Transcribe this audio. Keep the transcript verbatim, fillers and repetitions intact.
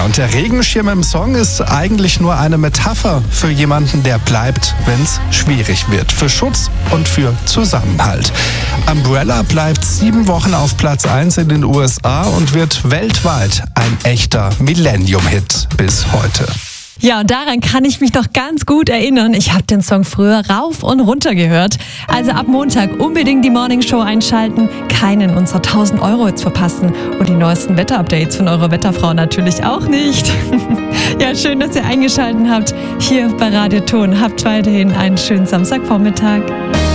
und der Regenschirm im Song ist eigentlich nur eine Metapher für jemanden, der bleibt, wenn es schwierig wird. Für Schutz und für Zusammenhalt. Umbrella bleibt sieben Wochen auf Platz eins in den U S A und wird weltweit ein echter Millennium-Hit bis heute. Ja, und daran kann ich mich noch ganz gut erinnern. Ich habe den Song früher rauf und runter gehört. Also ab Montag unbedingt die Morning Show einschalten, keinen unserer tausend Euro jetzt verpassen und die neuesten Wetterupdates von eurer Wetterfrau natürlich auch nicht. Ja, schön, dass ihr eingeschaltet habt hier bei Radio Ton. Habt weiterhin einen schönen Samstagvormittag.